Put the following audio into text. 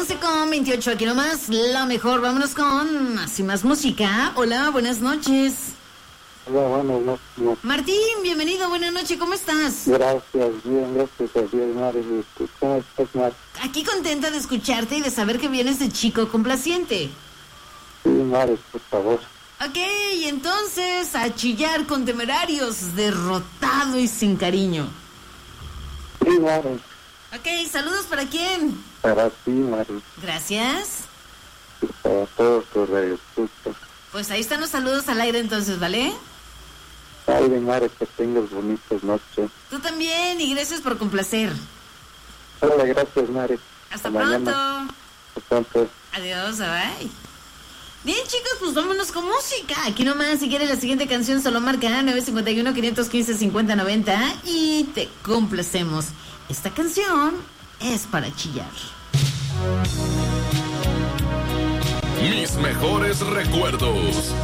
11:28, aquí nomás, la mejor. Vámonos con más y más música. Hola, buenas noches. Hola, buenas noches. Martín, bienvenido, buenas noches, ¿cómo estás? Gracias, bien, gracias a Dios, Mari. ¿Cómo estás, Mari? Aquí contenta de escucharte y de saber que vienes de chico complaciente. Sí, Mari, por favor. Ok, entonces, a chillar con Temerarios, derrotado y sin cariño. Sí, Mari. Ok, saludos para quién. Para ti, Mari. Gracias. Y para todos tus radioescuchas. Pues ahí están los saludos al aire entonces, ¿vale? Ay, de Mari, que tengas bonitas noches. Tú también, y gracias por complacer. Hola, gracias, Mari. Hasta pronto. Hasta pronto. Adiós, bye. Bien, chicos, pues vámonos con música. Aquí nomás, si quieres la siguiente canción, solo marca 951-515-5090 y te complacemos. Esta canción es para chillar. Mis mejores recuerdos,